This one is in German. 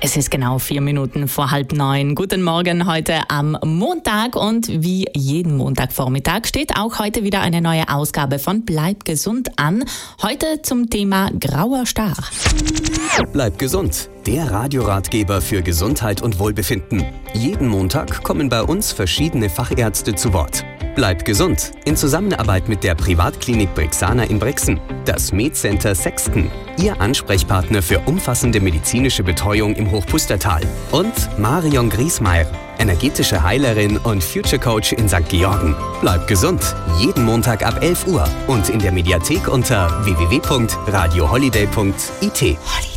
Es ist genau 4 Minuten vor 8:30. Guten Morgen heute am Montag und wie jeden Montagvormittag steht auch heute wieder eine neue Ausgabe von Bleib gesund an. Heute zum Thema grauer Star. Bleib gesund, der Radioratgeber für Gesundheit und Wohlbefinden. Jeden Montag kommen bei uns verschiedene Fachärzte zu Wort. Bleib gesund in Zusammenarbeit mit der Privatklinik Brixana in Brixen, das MedCenter Sexten, Ihr Ansprechpartner für umfassende medizinische Betreuung im Hochpustertal, und Marion Griesmeier, energetische Heilerin und Future Coach in St. Georgen. Bleib gesund, jeden Montag ab 11 Uhr und in der Mediathek unter www.radioholiday.it.